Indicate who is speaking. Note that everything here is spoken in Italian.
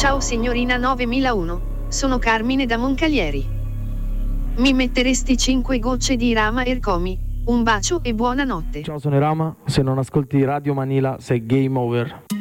Speaker 1: Ciao signorina 9001, sono Carmine da Moncalieri. Mi metteresti 5 gocce di Irama Ercomi? Un bacio e buonanotte.
Speaker 2: Ciao, sono Irama, se non ascolti Radio Manila sei game over.